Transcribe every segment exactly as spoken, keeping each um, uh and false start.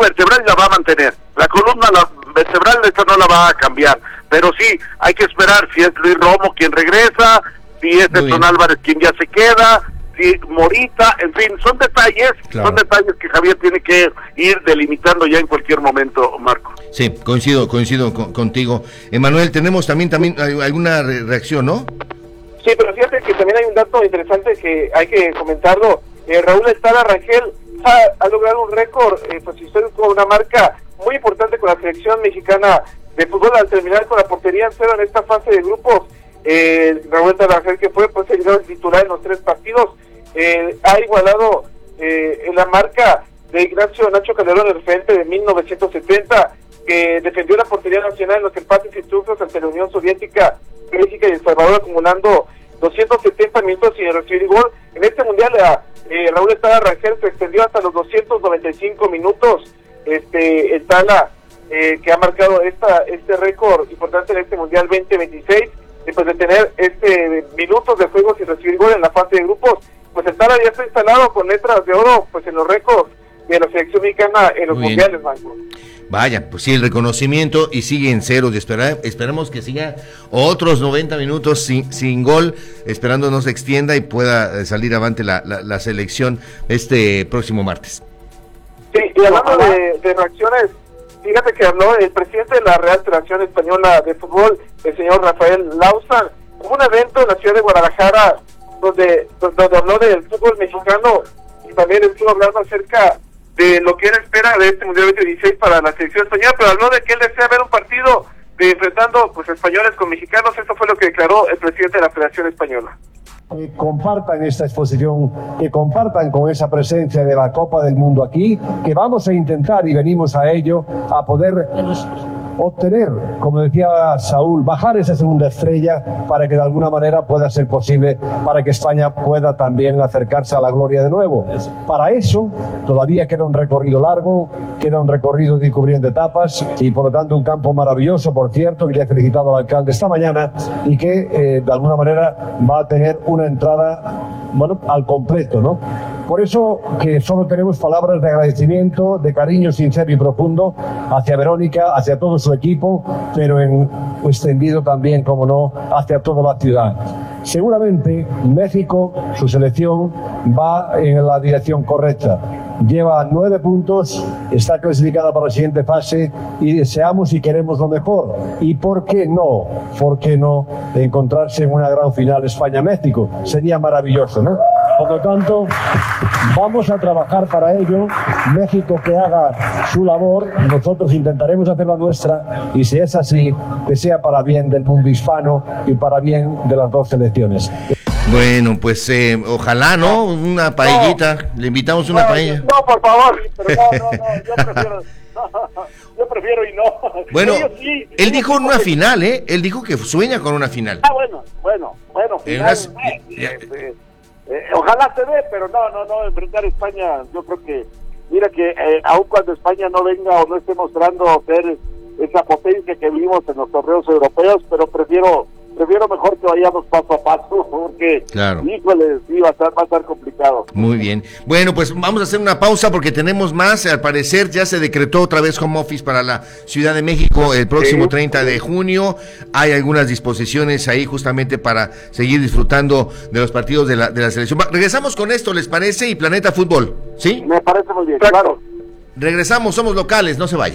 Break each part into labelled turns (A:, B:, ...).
A: vertebral la va a mantener, la columna la vertebral esta no la va a cambiar, pero sí, hay que esperar si es Luis Romo quien regresa, si es Edson Álvarez quien ya se queda, si Morita, en fin, son detalles, claro. son detalles que Javier tiene que ir delimitando ya en cualquier momento, Marco.
B: Sí, coincido, coincido con, contigo. Emanuel, tenemos también, también alguna reacción, ¿no?
C: Sí, pero fíjate que también hay un dato interesante que hay que comentarlo. Eh, Raúl Estrada Rangel ha, ha logrado un récord eh, pues histórico, una marca muy importante con la selección mexicana de fútbol al terminar con la portería en cero en esta fase de grupos. Eh, Raúl Estrada Rangel, que fue pues el titular en los tres partidos, eh, ha igualado eh, en la marca de Ignacio Nacho Calderón, el referente de mil novecientos setenta, que defendió la portería nacional en los empates y triunfos ante la Unión Soviética, México y El Salvador, acumulando doscientos setenta minutos sin recibir gol. En este mundial la, eh, Raúl Estrada Rangel se extendió hasta los doscientos noventa y cinco minutos. Este está la eh, que ha marcado esta este récord importante en este mundial veinte veintiséis, después de tener este minutos de juego sin recibir gol en la fase de grupos. Pues el Tala ya está instalado con letras de oro pues en los récords de la selección mexicana en los Muy mundiales, Marco.
B: Vaya, pues sí, el reconocimiento y sigue en cero. Y espera, esperemos que siga otros noventa minutos sin, sin gol, esperando no se extienda y pueda salir avante la, la, la selección este próximo martes.
C: Sí, y hablando de, de reacciones, fíjate que habló el presidente de la Real Federación Española de Fútbol, el señor Rafael Lauzan. Hubo un evento en la ciudad de Guadalajara donde, donde habló del fútbol mexicano y también estuvo hablando acerca de lo que él espera de este Mundial veinte dieciséis para la selección española, pero habló de que él desea ver un partido de enfrentando pues españoles con mexicanos. Eso fue lo que declaró el presidente de la Federación Española.
D: Que compartan esta exposición, que compartan con esa presencia de la Copa del Mundo aquí, que vamos a intentar, y venimos a ello, a poder obtener, como decía Saúl, bajar esa segunda estrella para que de alguna manera pueda ser posible, para que España pueda también acercarse a la gloria de nuevo. Para eso todavía queda un recorrido largo, queda un recorrido de cubriendo etapas y por lo tanto un campo maravilloso, por cierto, que le he felicitado al alcalde esta mañana y que eh, de alguna manera va a tener una entrada, bueno, al completo, ¿no? Por eso que solo tenemos palabras de agradecimiento, de cariño sincero y profundo hacia Verónica, hacia todo su equipo, pero en extendido también, como no, hacia toda la ciudad. Seguramente México, su selección, va en la dirección correcta. Lleva nueve puntos, está clasificada para la siguiente fase y deseamos y queremos lo mejor. ¿Y por qué no? ¿Por qué no encontrarse en una gran final España-México? Sería maravilloso, ¿no? Por lo tanto, vamos a trabajar para ello. México que haga su labor, nosotros intentaremos hacer la nuestra y si es así, que sea para bien del mundo hispano y para bien de las dos selecciones.
B: Bueno, pues eh, ojalá, ¿no? Una paellita, no, le invitamos una
C: no,
B: paella.
C: No, por favor, pero no, no, no, yo prefiero, no, yo prefiero y no.
B: Bueno,
C: sí,
B: él dijo en una que... final, ¿eh? Él dijo que sueña con una final.
C: Ah, bueno, bueno, bueno, final,
B: unas...
C: eh, eh, eh, ojalá se dé, pero no, no, no, enfrentar a España, yo creo que, mira que eh, aun cuando España no venga o no esté mostrando ser esa potencia que vimos en los torneos europeos, pero prefiero prefiero mejor que vayamos paso a paso, porque, claro, híjole, sí, va a estar, va a estar complicado.
B: Muy bien. Bueno, pues vamos a hacer una pausa porque tenemos más. Al parecer ya se decretó otra vez home office para la Ciudad de México el próximo sí, treinta de junio. Hay algunas disposiciones ahí justamente para seguir disfrutando de los partidos de la, de la selección. Regresamos con esto, ¿les parece? Y Planeta Fútbol, ¿sí?
C: Me parece muy bien, claro.
B: Regresamos, somos locales, no se vaya.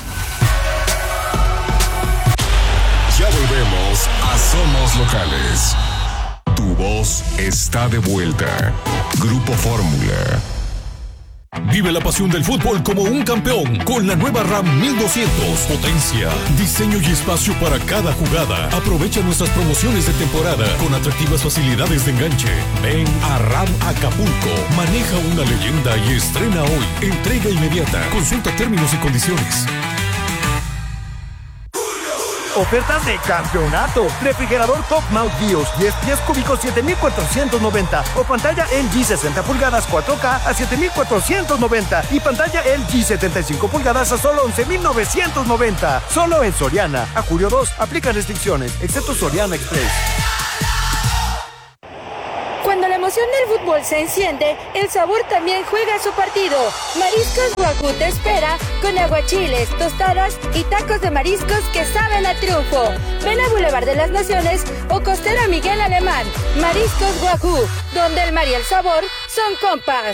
E: Ya volvemos a Somos Locales. Tu voz está de vuelta. Grupo Fórmula. Vive la pasión del fútbol como un campeón con la nueva RAM mil doscientos. Potencia, diseño y espacio para cada jugada. Aprovecha nuestras promociones de temporada con atractivas facilidades de enganche. Ven a RAM Acapulco. Maneja una leyenda y estrena hoy. Entrega inmediata. Consulta términos y condiciones.
F: Ofertas de campeonato. Refrigerador Top Mount Bios diez pies cúbicos siete mil cuatrocientos noventa o pantalla L G sesenta pulgadas cuatro K a siete mil cuatrocientos noventa y pantalla L G setenta y cinco pulgadas a solo once mil novecientos noventa. Solo en Soriana. A julio dos aplica restricciones, excepto Soriana Express.
G: Cuando la emoción del fútbol se enciende, el sabor también juega su partido. Mariscos Wagyu te espera con aguachiles, tostadas y tacos de mariscos que saben a triunfo. Ven a Boulevard de las Naciones o Costera Miguel Alemán. Mariscos Wagyu, donde el mar y el sabor son compas.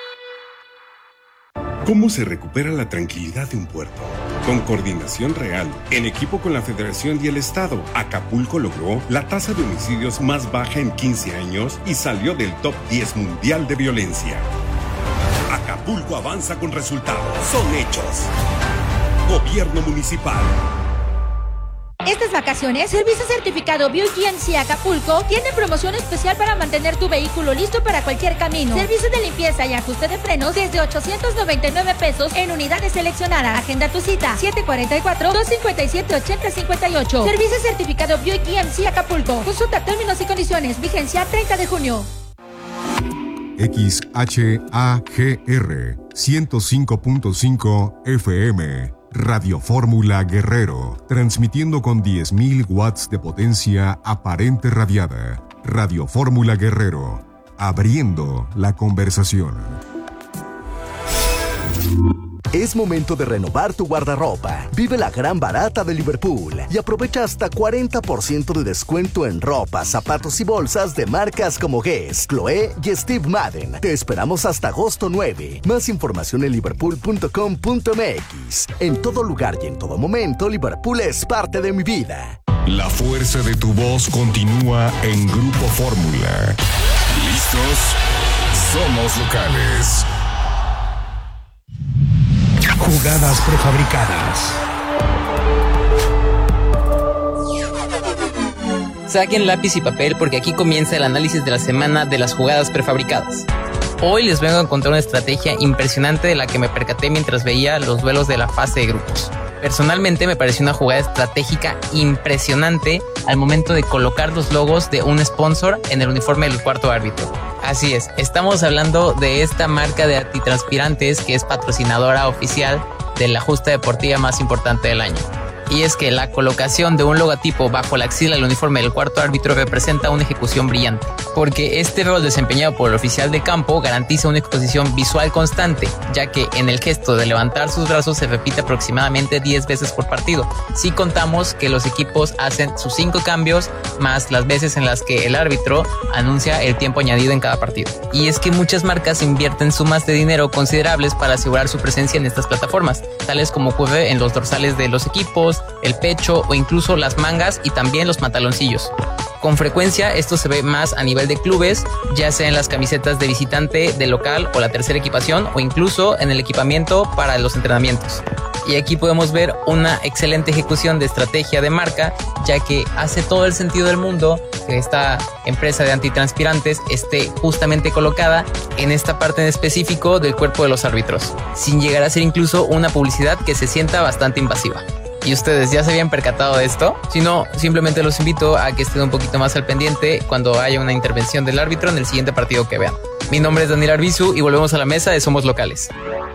H: ¿Cómo se recupera la tranquilidad de un puerto? Con coordinación real, en equipo con la Federación y el Estado, Acapulco logró la tasa de homicidios más baja en quince años y salió del top diez mundial de violencia. Acapulco avanza con resultados. Son hechos. Gobierno municipal.
I: Estas vacaciones, Servicio Certificado B U G M C Acapulco tiene promoción especial para mantener tu vehículo listo para cualquier camino. Servicio de limpieza y ajuste de frenos desde ochocientos noventa y nueve pesos en unidades seleccionadas. Agenda tu cita siete cuatro cuatro, dos cinco siete, ocho cero cinco ocho. Servicio Certificado B U G M C Acapulco. Consulta términos y condiciones. Vigencia treinta de junio.
E: X H A G R ciento cinco punto cinco F M Radio Fórmula Guerrero, transmitiendo con diez mil watts de potencia aparente radiada. Radio Fórmula Guerrero, abriendo la conversación.
J: Es momento de renovar tu guardarropa. Vive la gran barata de Liverpool y aprovecha hasta cuarenta por ciento de descuento en ropa, zapatos y bolsas de marcas como Guess, Chloé y Steve Madden. Te esperamos hasta agosto nueve. Más información en liverpool punto com punto m x. En todo lugar y en todo momento, Liverpool es parte de mi vida.
E: La fuerza de tu voz continúa en Grupo Fórmula. ¿Listos? Somos locales.
K: Jugadas prefabricadas.
L: Saquen lápiz y papel porque aquí comienza el análisis de la semana de las jugadas prefabricadas. Hoy les vengo a contar una estrategia impresionante de la que me percaté mientras veía los duelos de la fase de grupos. Personalmente me pareció una jugada estratégica impresionante al momento de colocar los logos de un sponsor en el uniforme del cuarto árbitro. Así es, estamos hablando de esta marca de antitranspirantes que es patrocinadora oficial de la justa deportiva más importante del año. Y es que la colocación de un logotipo bajo la axila del uniforme del cuarto árbitro representa una ejecución brillante, porque este rol desempeñado por el oficial de campo garantiza una exposición visual constante, ya que en el gesto de levantar sus brazos se repite aproximadamente diez veces por partido, si contamos que los equipos hacen sus cinco cambios más las veces en las que el árbitro anuncia el tiempo añadido en cada partido. Y es que muchas marcas invierten sumas de dinero considerables para asegurar su presencia en estas plataformas, tales como ocurre en los dorsales de los equipos, el pecho o incluso las mangas y también los pantaloncillos. Con frecuencia esto se ve más a nivel de clubes, ya sea en las camisetas de visitante, de local o la tercera equipación o incluso en el equipamiento para los entrenamientos. Y aquí podemos ver una excelente ejecución de estrategia de marca, ya que hace todo el sentido del mundo que esta empresa de antitranspirantes esté justamente colocada en esta parte en específico del cuerpo de los árbitros, sin llegar a ser incluso una publicidad que se sienta bastante invasiva. ¿Y ustedes ya se habían percatado de esto? Si no, simplemente los invito a que estén un poquito más al pendiente cuando haya una intervención del árbitro en el siguiente partido que vean. Mi nombre es Daniel Arbizu y volvemos a la mesa de Somos Locales.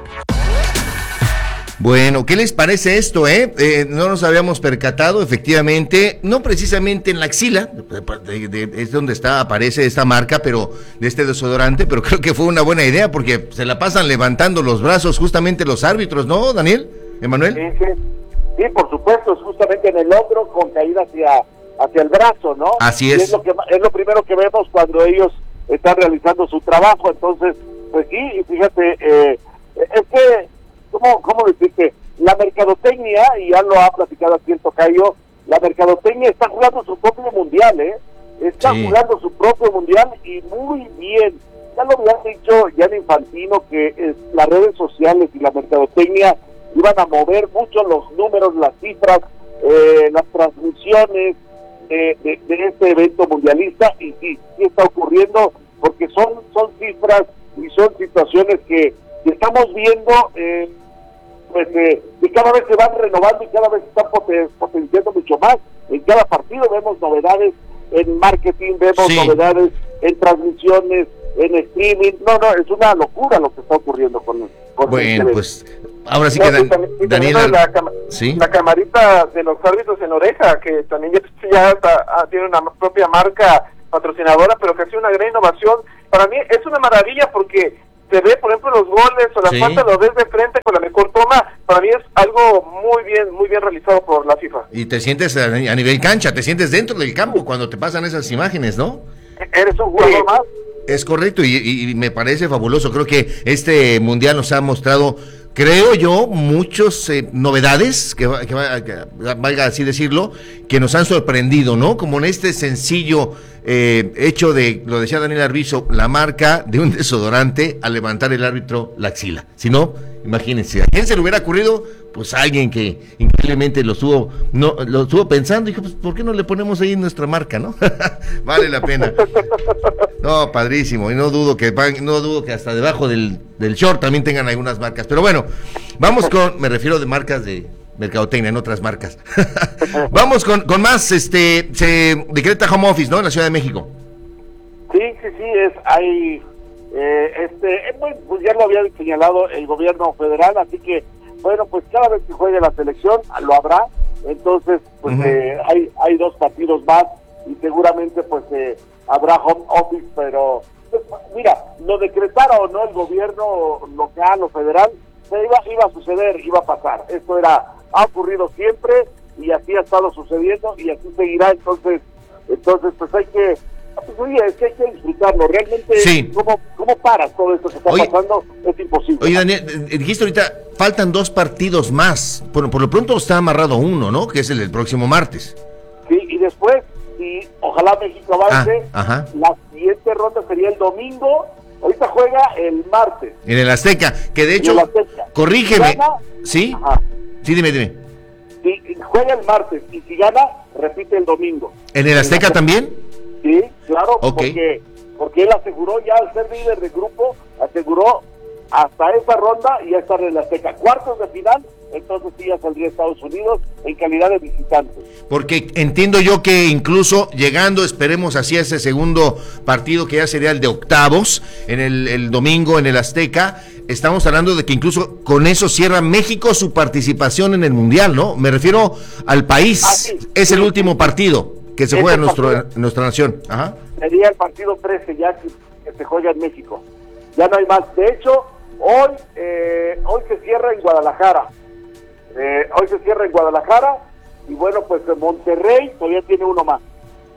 B: Bueno, ¿qué les parece esto, eh? eh no nos habíamos percatado, efectivamente, no precisamente en la axila, de, de, es donde está, aparece esta marca, pero de este desodorante, pero creo que fue una buena idea porque se la pasan levantando los brazos justamente los árbitros, ¿no, Daniel? ¿Emanuel?
A: Sí, sí. Sí, por supuesto, es justamente en el hombro con caída hacia hacia el brazo, ¿no?
B: Así es.
A: Y es lo que es lo primero que vemos cuando ellos están realizando su trabajo. Entonces, pues sí, y fíjate, eh, es que, ¿cómo, cómo decirte? La mercadotecnia, y ya lo ha platicado aquí el tocayo, la mercadotecnia está jugando su propio mundial, ¿eh? Está sí. jugando su propio mundial y muy bien. Ya lo había dicho Gianni Infantino que eh, las redes sociales y la mercadotecnia iban a mover mucho los números, las cifras, eh, las transmisiones de, de, de este evento mundialista, y sí, sí está ocurriendo, porque son son cifras y son situaciones que, que estamos viendo, eh, pues eh, que cada vez se van renovando y cada vez se están poten, potenciando mucho más. En cada partido vemos novedades en marketing, vemos sí. novedades en transmisiones, en streaming. No, no, es una locura lo que está ocurriendo con, con
B: bueno, pues ahora sí que Dan,
C: y
B: Daniel,
C: la, cam
B: ¿sí?
C: la camarita de los árbitros en oreja, que también ya, ya está, tiene una propia marca patrocinadora, pero que ha sido una gran innovación para mí es una maravilla porque se ve, por ejemplo, los goles o la
B: sí.
C: falta, lo ves de frente con la mejor toma. Para mí es algo muy bien, muy bien realizado por la FIFA.
B: Y te sientes a, a nivel cancha, te sientes dentro del campo cuando te pasan esas imágenes, ¿no?
C: Eres un jugador
B: sí.
C: más.
B: Es correcto y, y me parece fabuloso. Creo que este mundial nos ha mostrado, creo yo, muchas eh, novedades, que, que, que valga así decirlo, que nos han sorprendido, ¿no? Como en este sencillo eh, hecho de, lo decía Daniel Arvizo, la marca de un desodorante al levantar el árbitro la axila. Si no, imagínense, ¿a quién se le hubiera ocurrido? Pues alguien que increíblemente lo estuvo, no, lo estuvo pensando y dijo, pues, ¿por qué no le ponemos ahí nuestra marca, no? Vale la pena. No, padrísimo, y no dudo que van, no dudo que hasta debajo del, del short también tengan algunas marcas. Pero bueno, vamos con, me refiero de marcas de mercadotecnia, en otras marcas. Vamos con, con más, este, se decreta home office, ¿no? En la Ciudad de México.
A: Sí, sí, sí, es, hay, eh, este, es muy, pues ya lo había señalado el gobierno federal, así que, bueno, pues cada vez que juegue la selección, lo habrá, entonces, pues uh-huh. eh, hay, hay dos partidos más, y seguramente, pues, eh, habrá home office, pero, pues, mira, lo decretara o no el gobierno local o federal, se iba, iba a suceder, iba a pasar, esto era, ha ocurrido siempre, y así ha estado sucediendo, y así seguirá, entonces, entonces, pues hay que, pues, oye, es que hay que disfrutarlo, realmente,
B: sí.
A: ¿cómo, cómo paras todo esto que está oye, pasando? Es imposible.
B: Oye, Daniel, dijiste ahorita, faltan dos partidos más, por, por lo pronto está amarrado uno, ¿no? Que es el del próximo martes.
A: Sí, y después, si ojalá México avance,
B: ah,
A: la siguiente ronda sería el domingo, ahorita juega el martes.
B: En el Azteca, que de hecho, corrígeme, si gana, ¿sí? Ajá. Sí, dime, dime.
A: Si juega el martes, y si gana, repite el domingo.
B: ¿En el Azteca también?
A: Sí, claro,
B: okay.
A: porque, porque él aseguró ya al ser líder del grupo, aseguró hasta esa ronda y ya estar en la Azteca. Cuartos de final, entonces sí ya saldría a Estados Unidos en calidad de visitante.
B: Porque entiendo yo que incluso llegando, esperemos así, a ese segundo partido que ya sería el de octavos, en el, el domingo en el Azteca, estamos hablando de que incluso con eso cierra México su participación en el Mundial, ¿no? Me refiero al país, ah, sí, es sí, el último sí. partido que se juega en nuestro, nuestra nación. Ajá.
A: Sería el partido trece ya que, que se juega en México. Ya no hay más. De hecho, hoy eh, hoy se cierra en Guadalajara. Eh, hoy se cierra en Guadalajara y bueno, pues en Monterrey todavía tiene uno más.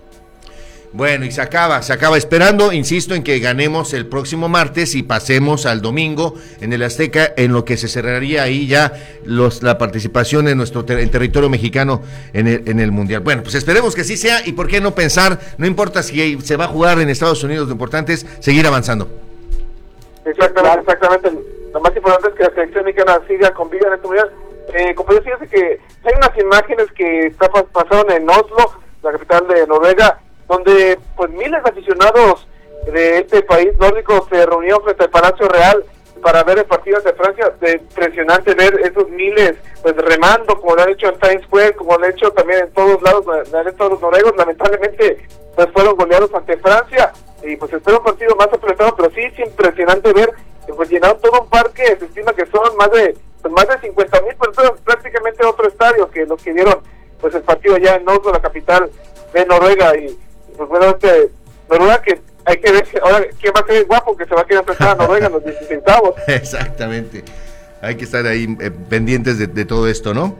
B: Bueno, y se acaba, se acaba esperando, insisto en que ganemos el próximo martes y pasemos al domingo en el Azteca, en lo que se cerraría ahí ya los la participación en nuestro ter- en territorio mexicano en el, en el Mundial. Bueno, pues esperemos que así sea y por qué no pensar, no importa si se va a jugar en Estados Unidos, lo importante es seguir avanzando.
C: Exactamente, exactamente. Lo más importante es que la selección mexicana siga con vida en este Mundial. Eh, compañeros, fíjense que hay unas imágenes que está, pasaron en Oslo, la capital de Noruega, donde pues miles de aficionados de este país nórdico se reunieron frente al Palacio Real para ver el partido de Francia. De impresionante ver esos miles pues remando, como lo han hecho en Times Square, como lo han hecho también en todos lados, lo han hecho los noruegos. Lamentablemente pues fueron goleados ante Francia y pues espera un partido más apretado, pero sí es impresionante ver que pues llenaron todo un parque. Se estima que son más de pues, más de cincuenta mil personas, prácticamente otro estadio que los que dieron pues el partido allá en Oslo, la capital de Noruega. Y pues bueno, este, Noruega que hay que ver ahora quién va a ser el guapo que se va a quedar enfrentar a Noruega en los dieciséisavos.
B: Exactamente, hay que estar ahí eh, pendientes de, de todo esto, ¿no?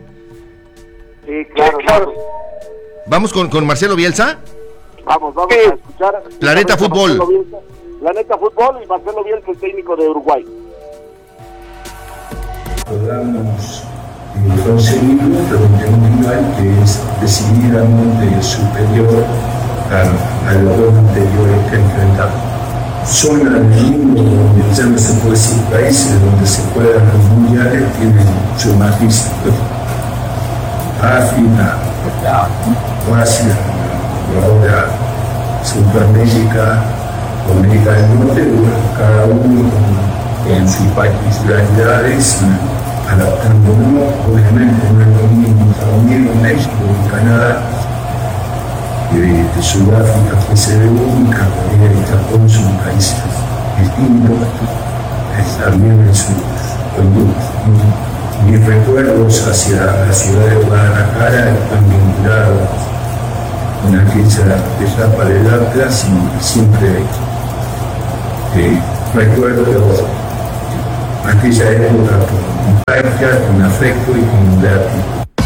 A: Sí, claro, claro.
B: Vamos con, con Marcelo Bielsa.
A: Vamos, vamos
C: sí.
A: a escuchar.
B: Planeta Fútbol.
A: Bielsa, Planeta Fútbol y Marcelo Bielsa, el técnico de Uruguay.
M: Podamos eh, conseguir un rival que es decididamente superior a, a los dos anteriores que enfrentamos. Son al mundo donde ya no se puede decir países donde se juegan los mundiales, tienen su matiz. África, Asia, ahora Sudamérica, América del Norte, cada uno en sus particularidades, adaptándonos. Obviamente no es lo mismo Estados Unidos, México y Canadá, de, de Sudáfrica, que se ve única, Corea y Japón son países distintos, también en sus conductas. Mis recuerdos hacia la ciudad de Guadalajara están vinculados con aquella etapa del Atlas y siempre que recuerdo aquella época con nostalgia, con afecto y con gratitud.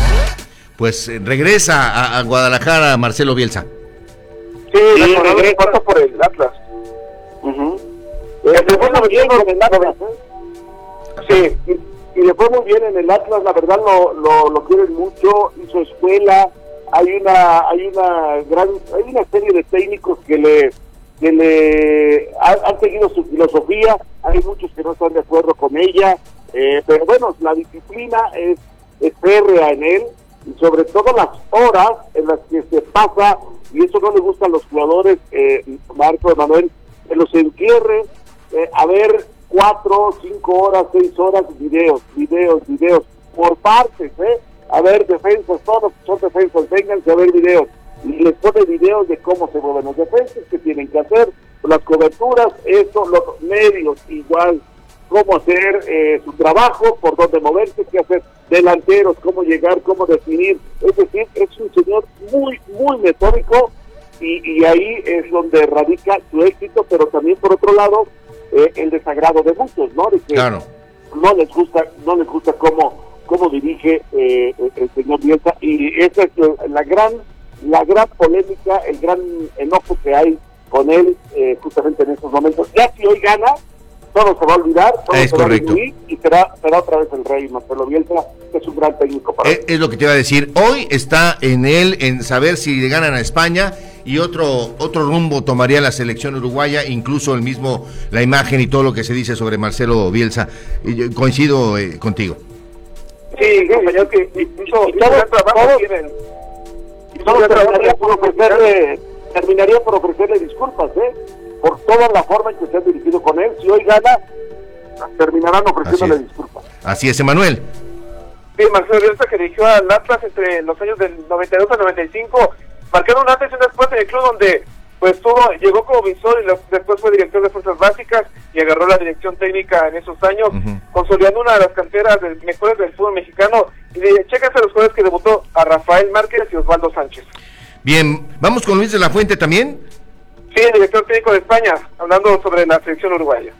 B: Pues eh, regresa a, a Guadalajara Marcelo Bielsa.
C: Sí, sí, regresa pasa por el Atlas. Uh-huh. Eh, le fue muy bien en el Atlas, ¿eh? Sí, y, y le fue muy bien en el Atlas, la verdad lo, lo, lo quieren mucho, hizo escuela, hay una, hay una gran, hay una serie de técnicos que le, que le han, han seguido su filosofía, hay muchos que no están de acuerdo con ella, eh, pero bueno, la disciplina es, es férrea en él, y sobre todo las horas en las que se pasa, y eso no le gusta a los jugadores, eh, Marco, Emanuel, que los encierre eh, a ver cuatro, cinco horas, seis horas, videos, videos, videos, por partes, ¿eh? A ver defensas, todos son defensas, vénganse a ver videos, y les pone videos de cómo se mueven los defensas, qué tienen que hacer, las coberturas, eso, los medios, igual, cómo hacer eh, su trabajo, por dónde moverse, qué hacer, delanteros, cómo llegar, cómo definir, es decir, es un señor muy, muy metódico, y, y ahí es donde radica su éxito, pero también por otro lado, eh, el desagrado de muchos, ¿no? De que
B: claro.
C: no les gusta, no les gusta cómo, cómo dirige eh, el señor Bielsa, y esa es la gran, la gran polémica, el gran enojo que hay con él, eh, justamente en estos momentos. Ya si hoy gana, todo se va a olvidar, todo
B: es
C: se
B: correcto.
C: va a disminuir, y será, será otra vez el rey Marcelo Bielsa, que es un gran técnico para
B: es, es lo que te iba a decir, hoy está en él, en saber si le ganan a España, y otro otro rumbo tomaría la selección uruguaya, incluso el mismo, la imagen y todo lo que se dice sobre Marcelo Bielsa. Y yo coincido eh, contigo.
C: Sí, compañero, que hizo un gran trabajo tienen. Y todos terminaría por ofrecerle, terminaría por ofrecerle disculpas, ¿eh? Por toda la forma en que se han dirigido con él. Si hoy gana, terminarán ofreciéndole
B: Así es.
C: disculpas.
B: Así es, Emanuel.
C: Sí, Marcelo Bielsa, que dirigió al Atlas entre los años del noventa y dos al noventa y cinco, marcaron un antes y un después en el club, donde pues tuvo, llegó como visor y lo, después fue director de fuerzas básicas y agarró la dirección técnica en esos años, uh-huh. consolidando una de las canteras de, mejores del fútbol mexicano. Y de, chéquense los jugadores que debutó, a Rafael Márquez y Osvaldo Sánchez.
B: Bien, ¿vamos con Luis de la Fuente también?
C: Sí, el director técnico de España, hablando sobre la selección uruguaya.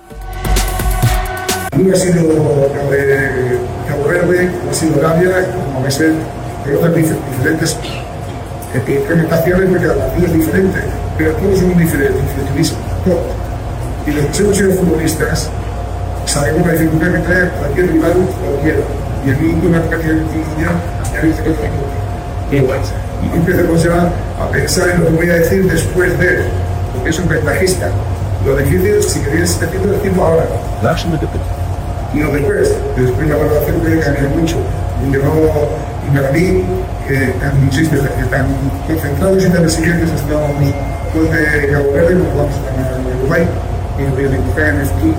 M: Ha sido de Cabo Verde, ha sido Arabia, como ves, de otras diferentes implementaciones, porque la partida es diferente, pero todos son diferentes, diferentísimos, todos. Y los que hemos sido futbolistas sabemos la dificultad que trae cualquier rival cualquiera. Y el mundo una capacidad de inteligencia ya dice que es igual. Y empezamos ya a pensar en lo que voy a decir después de, porque es un ventajista. Lo difícil, si queréis decirlo, decirlo ahora. Y no después, después la valoración puede cambiar mucho. Y luego, y para mí, que tan, insisto, que tan concentrados y tan resilientes estamos los de Cabo Verde, nos vamos a Uruguay, y nos voy a recoger en estos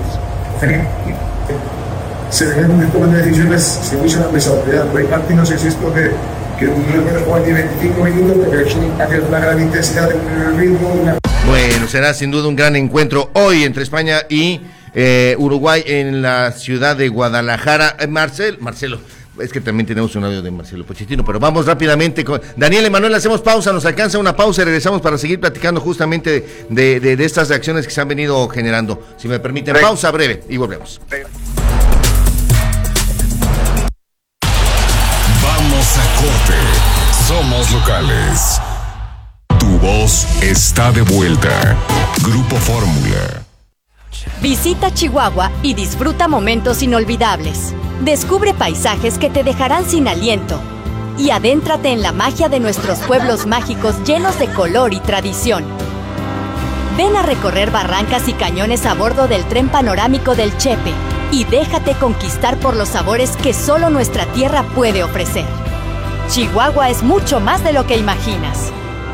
M: se dejan de tomar decisiones según se la responsabilidad. Por ahí parte no sé si esto de que un niño puede jugar de veinticinco minutos porque hace una gran intensidad en el ritmo. Una...
B: Bueno, será sin duda un gran encuentro hoy entre España y eh, Uruguay en la ciudad de Guadalajara. Eh, Marcel, Marcelo, es que también tenemos un audio de Marcelo Pochettino, pero vamos rápidamente con Daniel Emanuel, hacemos pausa, nos alcanza una pausa y regresamos para seguir platicando justamente de, de, de estas reacciones que se han venido generando. Si me permiten, Rey. pausa breve y volvemos.
E: Rey. Vamos a corte, somos locales. Tu voz está de vuelta. Grupo Fórmula.
N: Visita Chihuahua y disfruta momentos inolvidables. Descubre paisajes que te dejarán sin aliento. Y adéntrate en la magia de nuestros pueblos mágicos llenos de color y tradición. Ven a recorrer barrancas y cañones a bordo del tren panorámico del Chepe y déjate conquistar por los sabores que solo nuestra tierra puede ofrecer. Chihuahua es mucho más de lo que imaginas.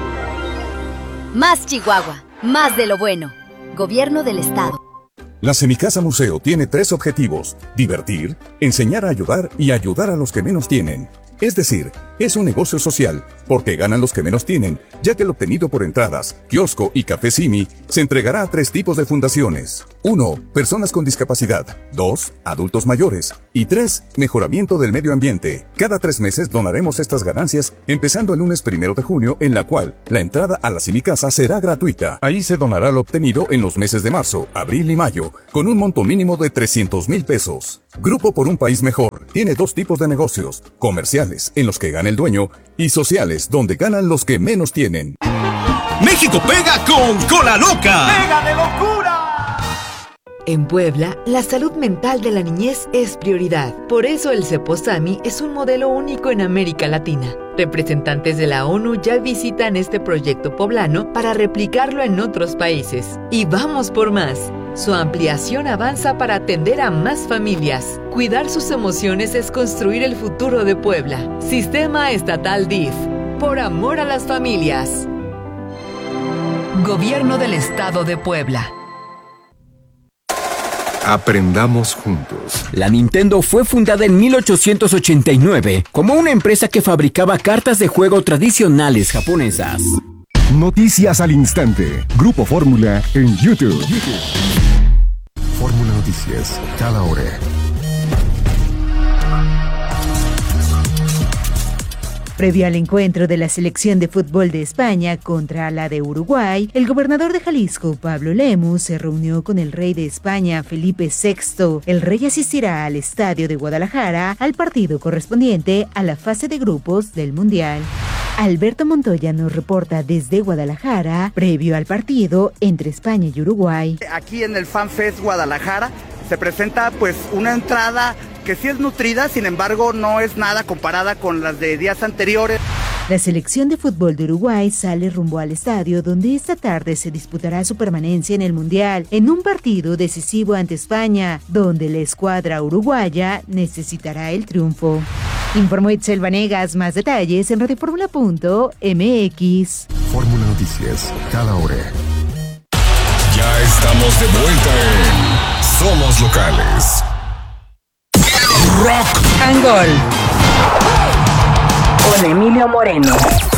O: Más Chihuahua, más de lo bueno. Gobierno del Estado.
P: La Semicasa Museo tiene tres objetivos: divertir, enseñar a ayudar y ayudar a los que menos tienen. Es decir, es un negocio social, porque ganan los que menos tienen, ya que el obtenido por entradas, kiosco y café Simi se entregará a tres tipos de fundaciones. uno. Personas con discapacidad. dos. Adultos mayores. Y tres. Mejoramiento del medio ambiente. Cada tres meses donaremos estas ganancias, empezando el lunes primero de junio, en la cual la entrada a la Simi Casa será gratuita. Ahí se donará lo obtenido en los meses de marzo, abril y mayo, con un monto mínimo de trescientos mil pesos. Grupo por un País Mejor tiene dos tipos de negocios: comerciales, en los que gana el dueño, y sociales, donde ganan los que menos tienen.
Q: México pega con Cola Loca.
F: ¡Pega de locura!
R: En Puebla, la salud mental de la niñez es prioridad. Por eso el Ceposami es un modelo único en América Latina. Representantes de la ONU ya visitan este proyecto poblano para replicarlo en otros países. Y vamos por más. Su ampliación avanza para atender a más familias. Cuidar sus emociones es construir el futuro de Puebla. Sistema Estatal D I F. Por amor a las familias. Gobierno del Estado de Puebla.
E: Aprendamos juntos.
S: La Nintendo fue fundada en mil ochocientos ochenta y nueve como una empresa que fabricaba cartas de juego tradicionales japonesas.
E: Noticias al instante. Grupo Fórmula en YouTube. Fórmula Noticias, cada hora.
T: Previo al encuentro de la selección de fútbol de España contra la de Uruguay, el gobernador de Jalisco, Pablo Lemus, se reunió con el rey de España, Felipe sexto. El rey asistirá al estadio de Guadalajara al partido correspondiente a la fase de grupos del Mundial. Alberto Montoya nos reporta desde Guadalajara, previo al partido entre España y Uruguay.
U: Aquí en el FanFest Guadalajara se presenta pues una entrada que sí es nutrida, sin embargo no es nada comparada con las de días anteriores.
T: La selección de fútbol de Uruguay sale rumbo al estadio donde esta tarde se disputará su permanencia en el Mundial, en un partido decisivo ante España, donde la escuadra uruguaya necesitará el triunfo. Informó Itzel Vanegas, más detalles en radioformula punto m x.
E: Fórmula Noticias, cada hora. Ya estamos de vuelta en Somos Locales.
V: Rock and Roll con Emilio Moreno.